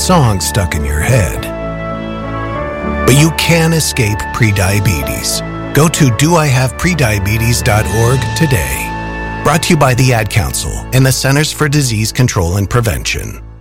song stuck in your head. But you can escape prediabetes. Go to doihaveprediabetes.org today. Brought to you by the Ad Council and the Centers for Disease Control and Prevention.